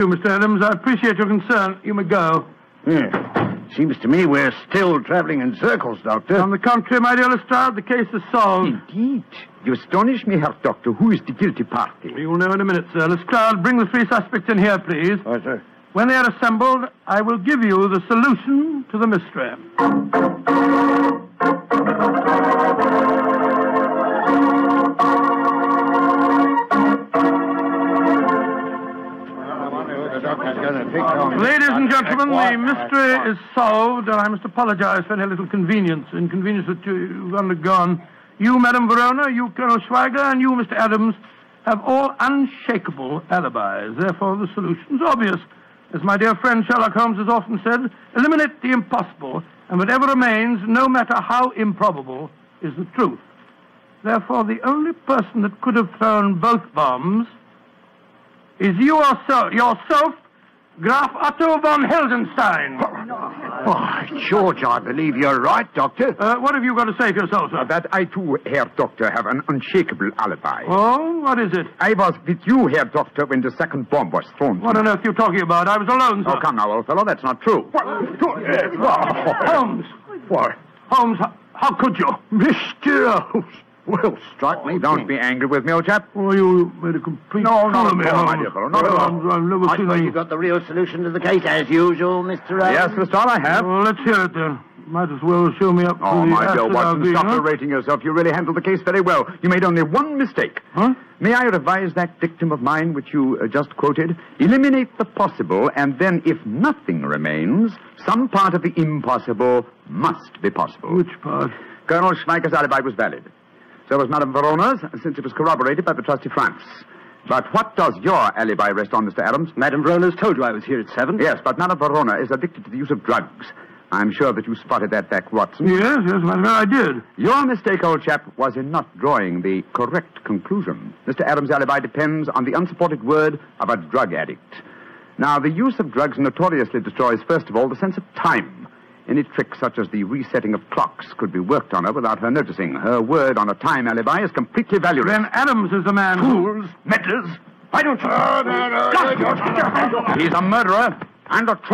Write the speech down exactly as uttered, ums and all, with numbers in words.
Mister Adams. I appreciate your concern. You may go. Yeah. Seems to me we're still traveling in circles, Doctor. On the contrary, my dear Lestrade, the case is solved. Indeed. You astonish me, Herr Doctor. Who is the guilty party? You'll know in a minute, sir. Lestrade, bring the three suspects in here, please. Oh, sir. When they are assembled, I will give you the solution to the mystery. Ladies and gentlemen, the mystery is solved, and I must apologize for any little convenience, inconvenience that you've undergone. You, Madame Verona, you, Colonel Schweiger, and you, Mister Adams, have all unshakable alibis. Therefore, the solution's obvious. As my dear friend Sherlock Holmes has often said, eliminate the impossible, and whatever remains, no matter how improbable, is the truth. Therefore, the only person that could have thrown both bombs is you yourself, yourself Graf Otto von Heldenstein. Oh, George, I believe you're right, Doctor. Uh, what have you got to say for yourself, sir? That I, too, Herr Doctor, have an unshakable alibi. Oh, what is it? I was with you, Herr Doctor, when the second bomb was thrown. What on earth are you talking about? I was alone, sir. Oh, come now, old fellow, that's not true. What? Holmes. What? Holmes, how, how could you? Mister Holmes. Well, strike me. Don't be angry with me, old chap. Oh, you made a complete No, fool not of me, at all, my Holmes. dear fellow, not at all. Holmes, I've never I seen suppose any... you got the real solution to the case, as usual, Mister Adams. Yes, Lestrade, I have. Well, let's hear it, then. Might as well show me up to Oh, the my dear acid Watson, I've stop been, huh? berating yourself. You really handled the case very well. You made only one mistake. Huh? May I revise that dictum of mine which you uh, just quoted? Eliminate the possible, and then if nothing remains, some part of the impossible must be possible. Which part? Colonel Schweiger's alibi was valid. So was Madame Verona's, since it was corroborated by the trusty Franz. But what does your alibi rest on, Mister Adams? Madame Verona's told you I was here at seven. Yes, but Madame Verona is addicted to the use of drugs. I'm sure that you spotted that back, Watson. Yes, yes, madam, I did. Your mistake, old chap, was in not drawing the correct conclusion. Mister Adams' alibi depends on the unsupported word of a drug addict. Now, the use of drugs notoriously destroys, first of all, the sense of time. Any trick such as the resetting of clocks could be worked on her without her noticing. Her word on a time alibi is completely valueless. Then Adams is the man who... Fools, meddlers, why don't you... He's a murderer and a